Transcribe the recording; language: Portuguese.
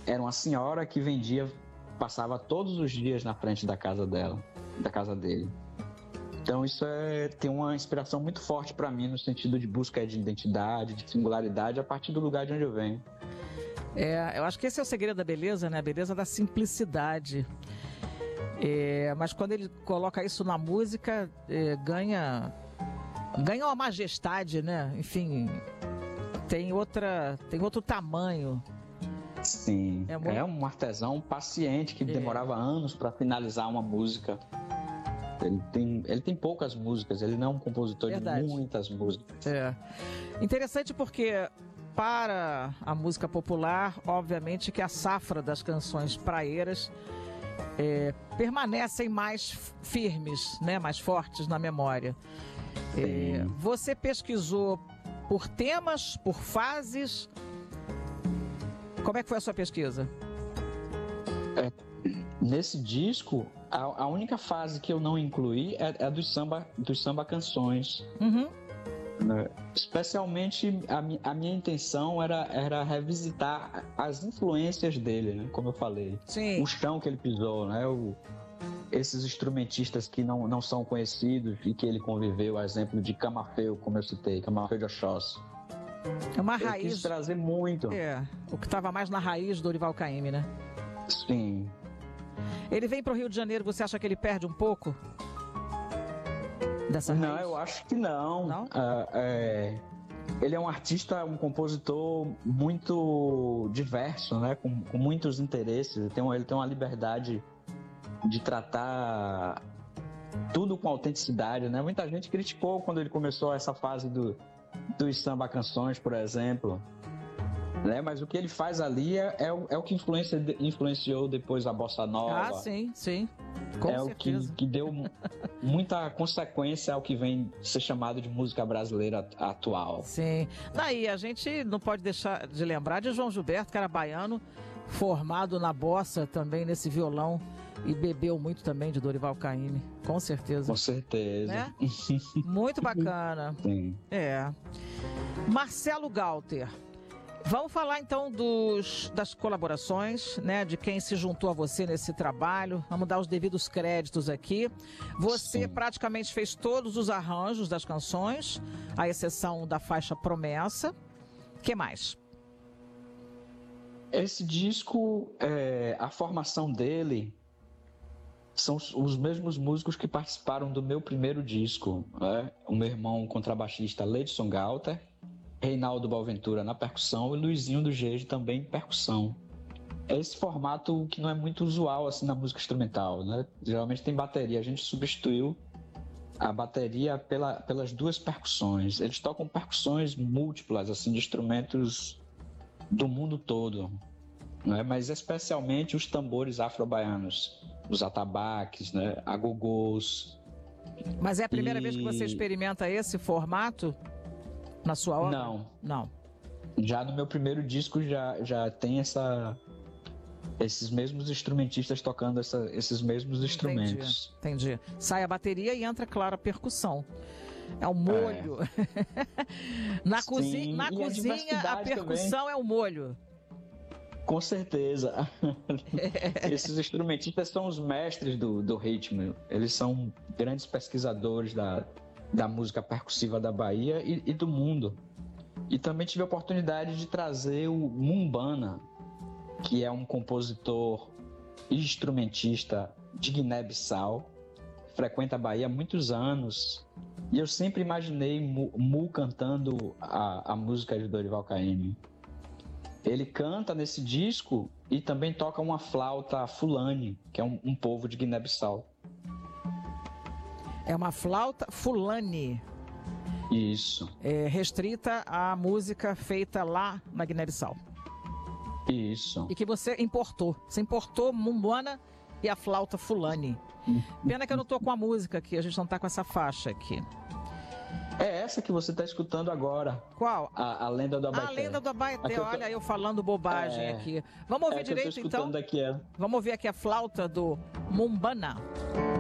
era uma senhora que vendia, passava todos os dias na frente da casa dela, da casa dele. Então isso tem uma inspiração muito forte para mim no sentido de busca de identidade, de singularidade a partir do lugar de onde eu venho. Eu acho que esse é o segredo da beleza, né? A beleza da simplicidade. Mas quando ele coloca isso na música, ganha uma majestade, né? Enfim, tem outro tamanho. Sim, é um artesão paciente que demorava anos para finalizar uma música. Ele tem poucas músicas, ele não é um compositor de muitas músicas. Interessante porque para a música popular, obviamente que a safra das canções praeiras permanecem mais firmes, né? Mais fortes na memória. Você pesquisou por temas, por fases? Como é que foi a sua pesquisa? Nesse disco, a única fase que eu não incluí é a dos samba canções. Uhum. Especialmente a minha intenção era revisitar as influências dele, né? Como eu falei. Sim. O chão que ele pisou, né? Esses instrumentistas que não são conhecidos e que ele conviveu, a exemplo de Camafeu, como eu citei, Camafeu de Oxóssi. É uma raiz. Quis trazer muito. O que estava mais na raiz do Dorival Caymmi, né? Sim. Ele vem para o Rio de Janeiro, você acha que ele perde um pouco dessa raiz? Não, eu acho que não. Não? Ele é um artista, um compositor muito diverso, né? Com muitos interesses. Ele tem uma liberdade de tratar tudo com autenticidade, né? Muita gente criticou quando ele começou essa fase dos samba canções, por exemplo. Né? Mas o que ele faz ali é o que influenciou depois a bossa nova. Sim. Com certeza. O que deu muita consequência ao que vem ser chamado de música brasileira atual. Sim. Daí a gente não pode deixar de lembrar de João Gilberto, que era baiano, formado na bossa também, nesse violão, e bebeu muito também de Dorival Caymmi, com certeza. Com certeza. Né? Muito bacana. Sim. Marcelo Galter. Vamos falar então das colaborações, né, de quem se juntou a você nesse trabalho. Vamos dar os devidos créditos aqui. Você praticamente fez todos os arranjos das canções, à exceção da faixa Promessa. O que mais? Esse disco, a formação dele são os mesmos músicos que participaram do meu primeiro disco, né? O meu irmão contrabaixista Leidson Galter, Reinaldo Boaventura na percussão e Luizinho do Geijo também em percussão. É esse formato que não é muito usual assim na música instrumental, né? Geralmente tem bateria, a gente substituiu a bateria pelas duas percussões. Eles tocam percussões múltiplas assim de instrumentos do mundo todo, né? Mas especialmente os tambores afro-baianos, os atabaques, né? Agogôs. Mas é a primeira vez que você experimenta esse formato na sua obra? Não. Já no meu primeiro disco já tem esses mesmos instrumentistas tocando esses mesmos instrumentos. Entendi. Sai a bateria e entra, claro, a percussão. É o molho. Na cozinha a percussão também. É o molho. Com certeza. Esses instrumentistas são os mestres do ritmo. Eles são grandes pesquisadores da música percussiva da Bahia e do mundo. E também tive a oportunidade de trazer o Mumbana, que é um compositor e instrumentista de Guiné-Bissau, frequenta a Bahia há muitos anos. E eu sempre imaginei Mu cantando a música de Dorival Caymmi. Ele canta nesse disco e também toca uma flauta fulani, que é um povo de Guiné-Bissau. É uma flauta fulani. Isso. Restrita à música feita lá na Guiné-Bissau. Isso. E que você importou. Você importou Mumbana e a flauta fulani. Pena que eu não tô com a música aqui, a gente não tá com essa faixa aqui. É essa que você está escutando agora. Qual? A Lenda do Abaeté. A Lenda do Abaeté, olha eu falando bobagem aqui. Vamos ouvir direito então? Vamos ouvir aqui a flauta do Mumbana.